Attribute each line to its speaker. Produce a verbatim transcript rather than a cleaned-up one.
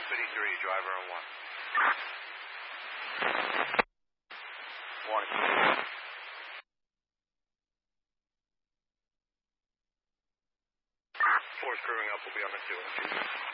Speaker 1: fifty-three, driver on one. One. Four's crewing up, we'll be on the two.